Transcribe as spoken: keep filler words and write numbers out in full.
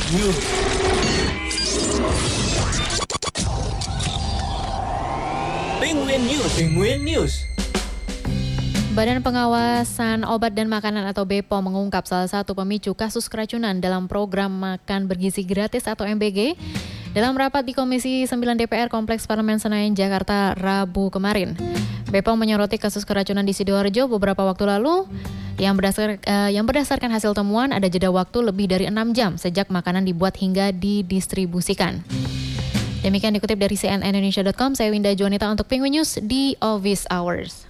News. Penguin News. Penguin News. Badan Pengawasan Obat dan Makanan atau B P O M mengungkap salah satu pemicu kasus keracunan dalam program makan bergizi gratis atau M B G dalam rapat di Komisi sembilan D P R Kompleks Parlemen Senayan, Jakarta, Rabu kemarin. B P O M menyoroti kasus keracunan di Sidoarjo beberapa waktu lalu yang, berdasar, uh, yang berdasarkan hasil temuan ada jeda waktu lebih dari enam jam sejak makanan dibuat hingga didistribusikan. Demikian dikutip dari C N N Indonesia dot com, saya Winda Juanita untuk Penguin News di Office Hours.